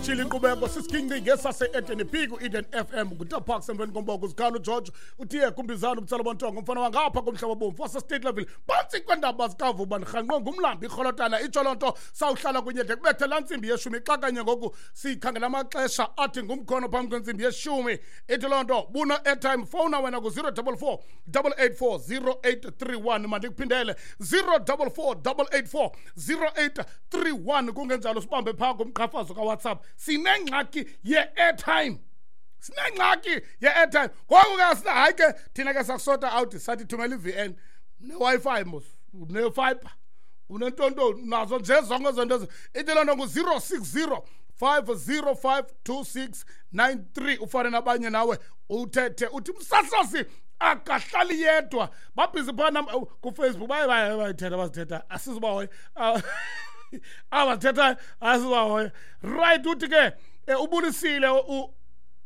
Chili Kubeko sisikingi ngesase Eden Piku Eden FM kuTapark semveni komboko uzikhalo George uthiye kumbizana umtsala bontonga umfana wangapha komhlaba bomfu wase state level phansi kwendaba zikavu banirhanqwe ngumlambi ikholotana itsholonto sawuhlala kunye de kubethe lansimbi yeshumi xakanye ngoku sikhangela amaxesha athi ngumkhono phambi kwensimbi yeshumi ethi lonto buna airtime phone wena ku 044 884 0831 mandikuphindele 044 884 0831 kungenjalo sibambe phaa kumqhafazo ka WhatsApp sinengxaki ye-airtime ngoku ke sina hayi ke thina ke sakusota out sathi thumela i-VN ne-Wi-Fi mos ne-fiber unentonto nazo nje zonke zonto ithi loo nto ngu-060 5052693 ufane nabanye nawe uthethe uthi msasasi akahlali yedwa babhizi phana ku-Facebook bayithetha bazithetha asizibahoye abazithetha asizibahoye right uthi ke ubulisile